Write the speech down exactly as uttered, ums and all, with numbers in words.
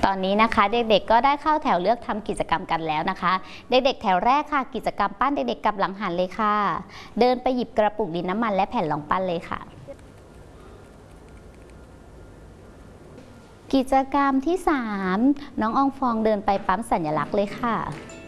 ตอนนี้นะคะเด็กๆก็ได้เข้าแถวเลือกทำกิจกรรมกันแล้วนะคะเด็กๆแถวแรกค่ะกิจกรรมปั้นเด็กๆกลับหลังหันเลยค่ะเดินไปหยิบกระปุกดินน้ำมันและแผ่นรองปั้นเลยค่ะกิจกรรมที่สามน้องอองฟองเดินไปปั๊มสัญลักษณ์เลยค่ะ